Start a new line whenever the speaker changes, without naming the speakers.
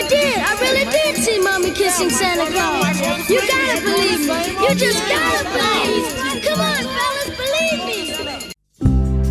did. I really did see Mommy kissing Santa Claus.